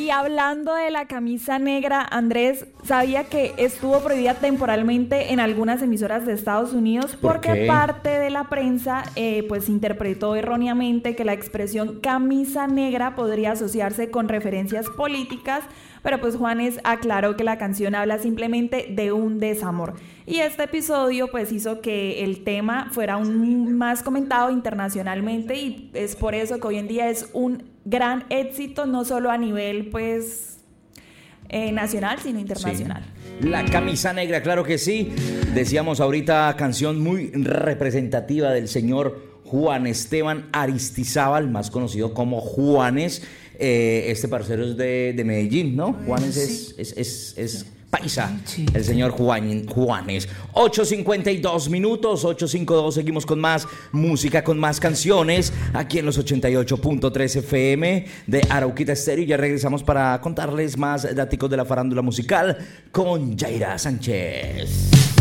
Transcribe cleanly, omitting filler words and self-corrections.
Y hablando de la camisa negra, Andrés, ¿sabía que estuvo prohibida temporalmente en algunas emisoras de Estados Unidos? Porque parte de la prensa pues interpretó erróneamente que la expresión camisa negra podría asociarse con referencias políticas, pero pues Juanes aclaró que la canción habla simplemente de un desamor. Y este episodio pues hizo que el tema fuera aún más comentado internacionalmente y es por eso que hoy en día es un gran éxito, no solo a nivel pues nacional, sino internacional. Sí. La camisa negra, claro que sí. Decíamos ahorita, canción muy representativa del señor Juan Esteban Aristizábal, más conocido como Juanes. Este parcero es de Medellín, ¿no? Juanes es paisa, el señor Juanes. 8:52 minutos, 8:52. Seguimos con más música, con más canciones aquí en los 88.3 FM de Arauquita Estéreo. Ya regresamos para contarles más datos de la farándula musical con Yaira Sánchez.